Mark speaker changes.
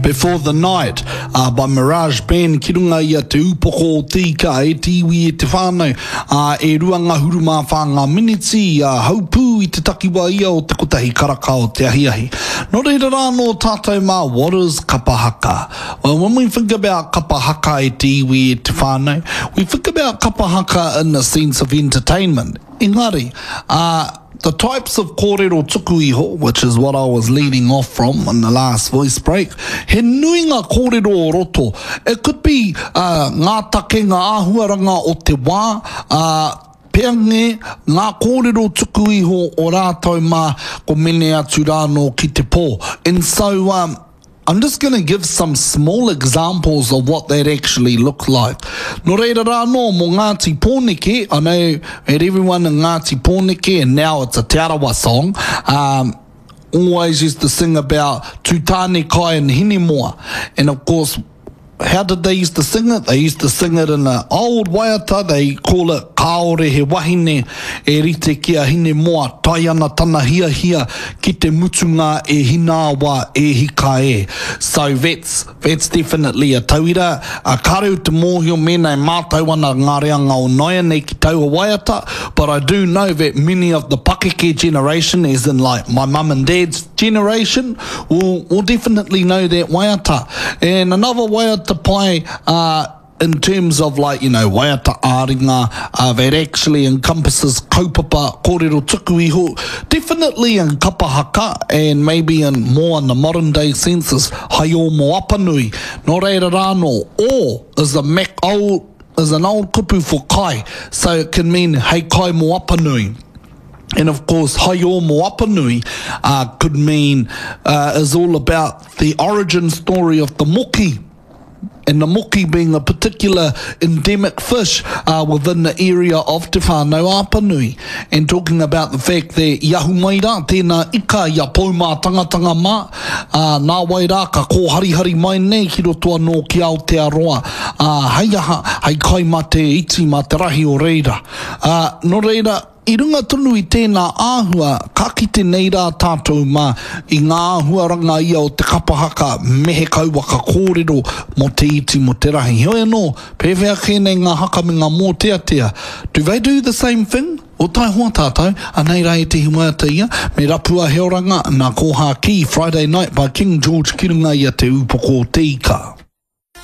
Speaker 1: Before the Night by Mirage Band, ki runga ia te upoko o tika e tiwi e te whānau e ruanga huruma whanga miniti haupū i te takiwa ia o te kotahi karaka o te ahiahi. Nō reira rā no tātou mā, what is kapahaka? Well, when we think about kapahaka e tiwi e te whānau, we think about kapahaka in the sense of entertainment. Engari, the types of kōrero tuku iho, which is what I was leading off from in the last voice break, he nui ngā kōrero o roto. It could be ngā take ngā āhuaranga o te wā, peange ngā kōrero tuku iho o rātou mā ko mene atu rāno ki te pō. And so, I'm just going to give some small examples of what that actually look like. Nō reira rā no, mō Ngāti Pōneke, I know that everyone in Ngāti Pōneke, and now it's a Te Arawa song, always used to sing about Tūtāne Kai and Hinemoa. And of course, how did they used to sing it? They used to sing it in an old waiata. They call it kaore he wahine e rite kia Hinemoa, tai ana tana hia hia ki te mutunga e hinawa e hika e. So that's definitely a tauira. A karu te mōhio mēnei mātau ana ngā reanga o noia nei ki taua waiata, but I do know that many of the pakeke generation, as in like my mum and dad's generation, will definitely know that waiata. And another waiata pai in terms of like, you know, waiata āringa that actually encompasses kaupapa, kōrero tuku iho, definitely in kapahaka and maybe in more in the modern day senses, hai o mo apanui, nō reira rāno, o is an old kupu for kai, so it can mean hei kai mo apanui. And of course, hai o mo apanui could mean, is all about the origin story of the moki. And the moki being a particular endemic fish within the area of Te Whānau Apanui. And talking about the fact that iahu mai rā, tēnā ika ia pou mā tangatanga mā, nā wai rā ka kōharihari mai nei ki roto anō ki Aotearoa. Hei aha, hei kai mā te iti mā te rahi o reira. No reira, I runga tonu I tēnā āhua, ka kite nei rā tātou mā I ngā āhuaranga ia o te kapahaka mehe kauwaka kōrero mo te iti mo te rahi. Hoi anō, pewhea kēnei ngā haka me ngā mōteatea. Do they do the same thing? O tai hoa tātou, anei rā e te hiwaiata ia, me rapua heoranga, nā kōhā ki Friday Night by King George ki runga ia te upoko te ika.